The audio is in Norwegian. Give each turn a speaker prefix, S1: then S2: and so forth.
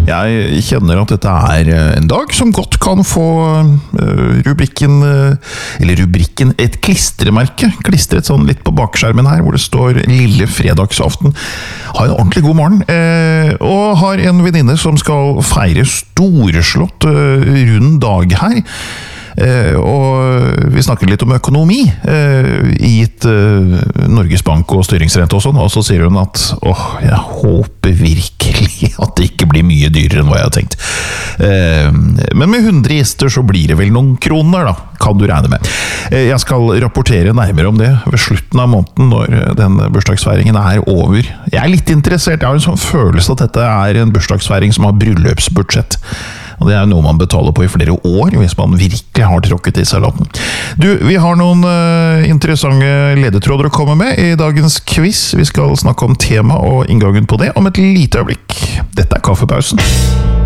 S1: Jeg kjenner at dette en dag som godt kan få rubrikken et klistremerke, klistret sånn litt på bakskjermen her, hvor det står Lille fredagsaften. Ha en ordentlig god morgen, og har en venninne som skal feire storslått rund dag her. Og vi snakker litt om økonomi gitt Norges Bank og styringsrente og sånn, og så sier hun at jeg håper virkelig at det ikke blir mye dyrere enn hva jeg har tenkt. Men med 100 gjester så blir det vel noen kroner da, kan du regne med. Jeg skal rapportere nærmere om det ved slutten av måneden når den bursdagsfeiringen over. Jeg litt interessert, jeg har en sånn følelse at dette en bursdagsfeiring som har bryllupsbudsjett. Og det noe man betaler på i flere år, hvis man virkelig har tråkket i salaten. Du, vi har noen interessante ledetråder å komme med i dagens quiz. Vi skal snakke om tema og inngangen på det om et lite øyeblikk. Dette Kaffepausen.